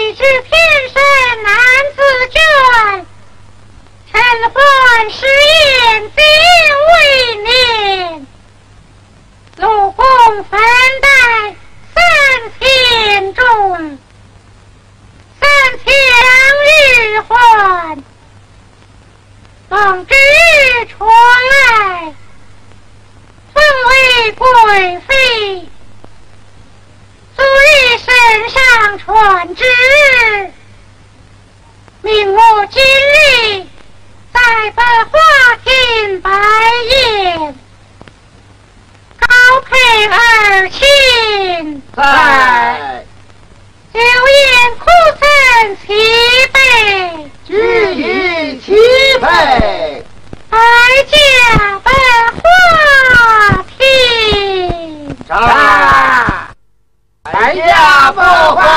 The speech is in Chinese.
一纸偏生男子卷，臣还誓言定为年，陆公分带3000众，3000日还，奉旨传来，封为贵妃。昨日圣上传旨，命我今日在本花厅摆宴，高配儿亲。 在。 酒宴苦赠7杯， 举以7杯。 摆驾本花厅。 摆驾本花